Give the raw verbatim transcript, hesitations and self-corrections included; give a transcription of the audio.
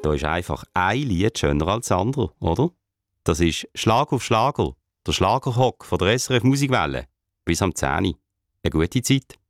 Da ist einfach ein Lied schöner als das andere, oder? Das ist «Schlag auf Schlager», der Schlagerhock von der S R F Musikwelle. Bis am zehn Uhr. Eine gute Zeit.